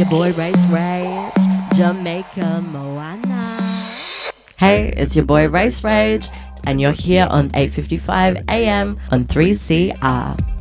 your boy Race Rage, Jamaica Moana. Hey, it's your boy Race Rage, and you're here on 8:55 AM on 3CR.